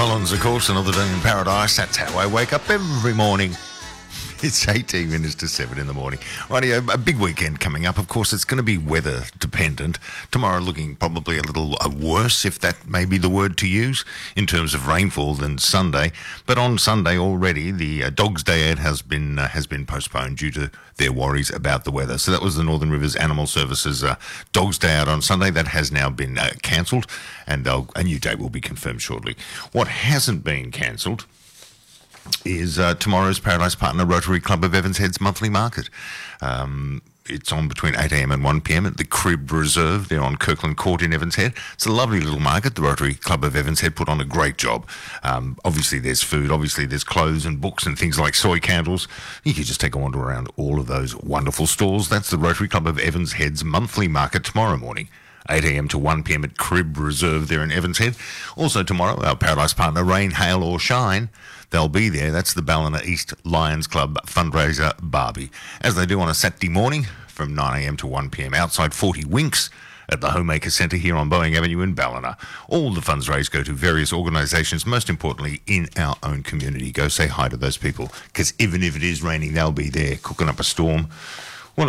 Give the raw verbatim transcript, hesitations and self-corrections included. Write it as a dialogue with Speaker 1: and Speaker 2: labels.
Speaker 1: Collins, of course, Another Day in Paradise. That's how I wake up every morning. It's eighteen minutes to seven in the morning. Righty, a, a big weekend coming up. Of course, it's going to be weather dependent. Tomorrow looking probably a little uh, worse, if that may be the word to use, in terms of rainfall than Sunday. But on Sunday already, the uh, Dogs Day Out has been uh, has been postponed due to their worries about the weather. So that was the Northern Rivers Animal Services uh, Dogs Day Out on Sunday. That has now been uh, cancelled, and uh, a new date will be confirmed shortly. What hasn't been cancelled is uh, tomorrow's Paradise Partner Rotary Club of Evans Head's monthly market. Um, it's on between eight a.m. and one p.m. at the Crib Reserve there on Kirkland Court in Evans Head. It's a lovely little market. The Rotary Club of Evans Head put on a great job. Um, obviously there's food, obviously there's clothes and books and things like soy candles. You can just take a wander around all of those wonderful stalls. That's the Rotary Club of Evans Head's monthly market tomorrow morning, eight a.m. to one p.m. at Crib Reserve there in Evans Head. Also tomorrow, our Paradise Partner, Rain, Hail or Shine, they'll be there. That's the Ballina East Lions Club fundraiser Barbie, as they do on a Saturday morning from nine a.m. to one p.m. outside forty Winks at the Homemaker Centre here on Boeing Avenue in Ballina. All the funds raised go to various organisations, most importantly in our own community. Go say hi to those people, because even if it is raining, they'll be there cooking up a storm.